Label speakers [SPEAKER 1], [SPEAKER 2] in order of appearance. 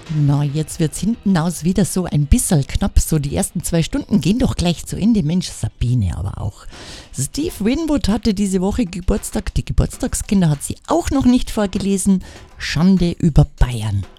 [SPEAKER 1] Na, jetzt wird's hinten aus wieder so ein bisschen knapp. So die ersten 2 Stunden gehen doch gleich zu Ende. Mensch, Sabine aber auch. Steve Winwood hatte diese Woche Geburtstag. Die Geburtstagskinder hat sie auch noch nicht vorgelesen. Schande über Bayern.